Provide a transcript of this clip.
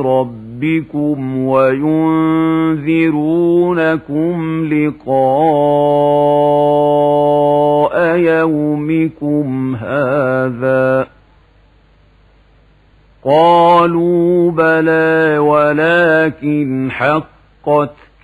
ربكم وينذرونكم لقاء يومكم هذا قالوا بلى ولكن حقت